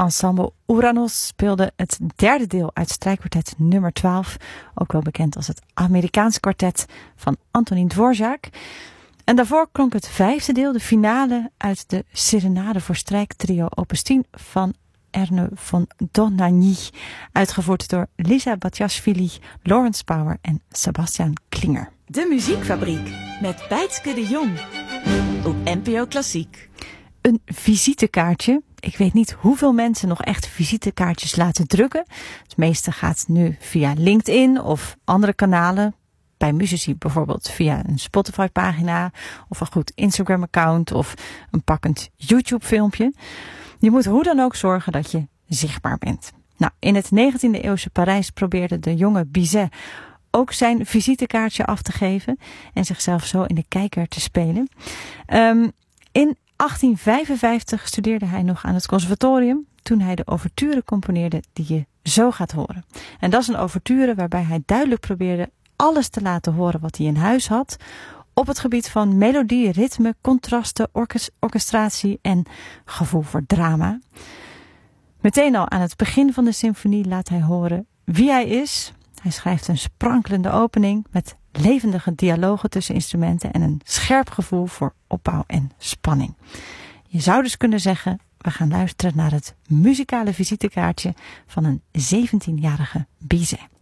Ensemble Uranos speelde het derde deel uit strijkkwartet nummer 12, ook wel bekend als het Amerikaans kwartet van Antonín Dvořák. En daarvoor klonk het vijfde deel, de finale, uit de Serenade voor strijktrio opus 10 van Ernő von Dohnányi, uitgevoerd door Lisa Batjashvili, Lawrence Power en Sebastian Klinger. De Muziekfabriek met Bijtske de Jong op NPO Klassiek. Een visitekaartje. Ik weet niet hoeveel mensen nog echt visitekaartjes laten drukken. Het meeste gaat nu via LinkedIn of andere kanalen. Bij muzici bijvoorbeeld via een Spotify-pagina of een goed Instagram-account of een pakkend YouTube-filmpje. Je moet hoe dan ook zorgen dat je zichtbaar bent. Nou, in het 19e-eeuwse Parijs probeerde de jonge Bizet ook zijn visitekaartje af te geven en zichzelf zo in de kijker te spelen. In 1855 studeerde hij nog aan het conservatorium toen hij de ouverture componeerde die je zo gaat horen. En dat is een ouverture waarbij hij duidelijk probeerde alles te laten horen wat hij in huis had op het gebied van melodie, ritme, contrasten, orchestratie en gevoel voor drama. Meteen al aan het begin van de symfonie laat hij horen wie hij is. Hij schrijft een sprankelende opening met levendige dialogen tussen instrumenten en een scherp gevoel voor opbouw en spanning. Je zou dus kunnen zeggen, we gaan luisteren naar het muzikale visitekaartje van een 17-jarige Bizet.